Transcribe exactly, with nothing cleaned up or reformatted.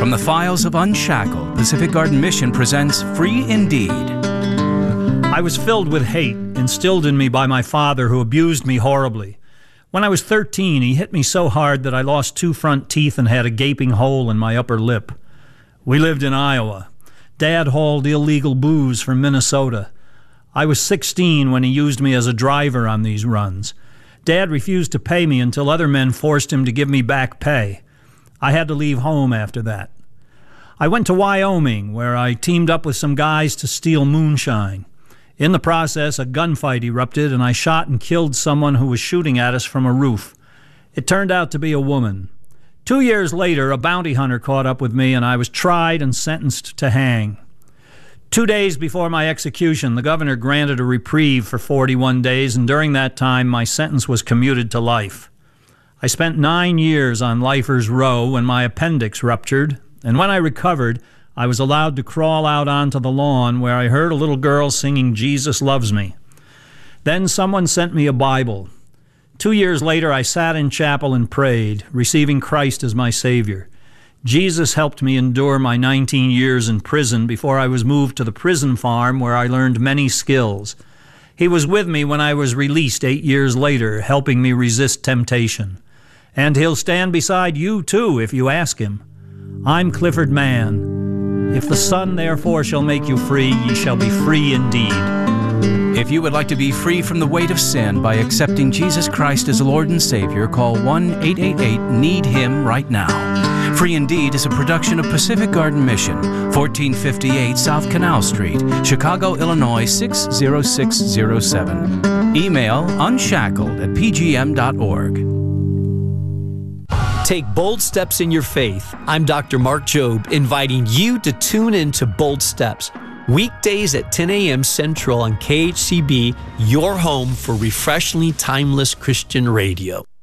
From the files of Unshackled, Pacific Garden Mission presents Free Indeed. I was filled with hate, instilled in me by my father, who abused me horribly. When I was thirteen, he hit me so hard that I lost two front teeth and had a gaping hole in my upper lip. We lived in Iowa. Dad hauled illegal booze from Minnesota. I was sixteen when he used me as a driver on these runs. Dad refused to pay me until other men forced him to give me back pay. I had to leave home after that. I went to Wyoming, where I teamed up with some guys to steal moonshine. In the process, a gunfight erupted, and I shot and killed someone who was shooting at us from a roof. It turned out to be a woman. Two years later, a bounty hunter caught up with me, and I was tried and sentenced to hang. Two days before my execution, the governor granted a reprieve for forty-one days, and during that time, my sentence was commuted to life. I spent nine years on Lifer's Row when my appendix ruptured, and when I recovered, I was allowed to crawl out onto the lawn where I heard a little girl singing "Jesus Loves Me." Then someone sent me a Bible. Two years later, I sat in chapel and prayed, receiving Christ as my Savior. Jesus helped me endure my nineteen years in prison before I was moved to the prison farm, where I learned many skills. He was with me when I was released eight years later, helping me resist temptation. And he'll stand beside you, too, if you ask him. I'm Clifford Mann. If the Son therefore shall make you free, ye shall be free indeed. If you would like to be free from the weight of sin by accepting Jesus Christ as Lord and Savior, call one eight eight eight, need him right now. Free Indeed is a production of Pacific Garden Mission, fourteen fifty-eight South Canal Street, Chicago, Illinois six zero six zero seven. Email unshackled at p g m dot org. Take bold steps in your faith. I'm Doctor Mark Jobe, inviting you to tune in to Bold Steps, weekdays at ten a m Central on K H C B, your home for refreshingly timeless Christian radio.